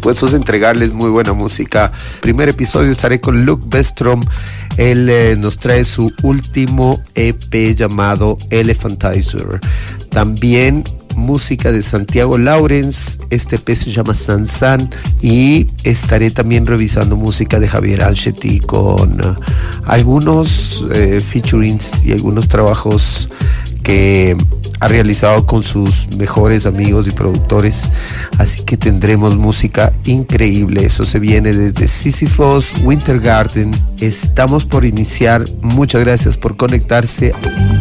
dispuestos a entregarles muy buena música. Primer episodio estaré con Luke Bestrom. Él nos trae su último EP llamado Elephantizer. También música de Santiago Lawrence, este EP se llama San San, y estaré también revisando música de Javier Anchetti con algunos featurings y algunos trabajos que ha realizado con sus mejores amigos y productores, así que tendremos música increíble. Eso se viene desde Sisyphos, Winter Garden. Estamos por iniciar. Muchas gracias por conectarse.